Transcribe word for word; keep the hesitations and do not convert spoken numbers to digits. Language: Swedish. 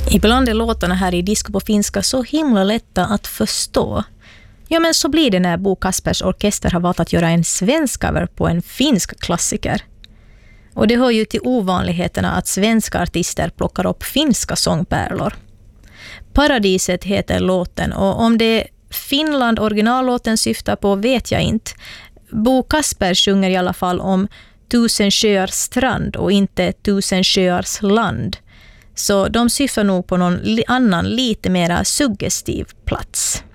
Ibland är låtarna här i Disco på finska så himla lätta att förstå. Ja, men så blir det när Bo Kaspers Orkester har valt att göra en svensk cover på en finsk klassiker. Och det hör ju till ovanligheterna att svenska artister plockar upp finska sångpärlor. Paradiset heter låten, och om det är Finland originallåten syftar på vet jag inte. Bo Kasper sjunger i alla fall om tusen sjöars strand och inte tusen sjöars land. Så de syftar nog på någon annan lite mer suggestiv plats.